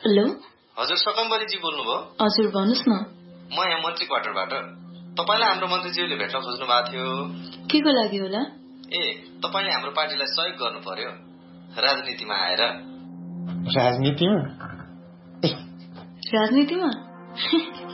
Hello हजुर सकम्बरीजी बोल्नुभयो? हजुर भन्नुस् न। म यहाँ मन्त्री क्वार्टरबाट। तपाईलाई हाम्रो मन्त्रीज्यूले भेट्न खोज्नु भएको थियो। के को लागि होला? ए तपाईले हाम्रो पार्टीलाई सहयोग गर्नु पर्यो राजनीतिमा आएर। राजनीतिमा? राजनीतिमा?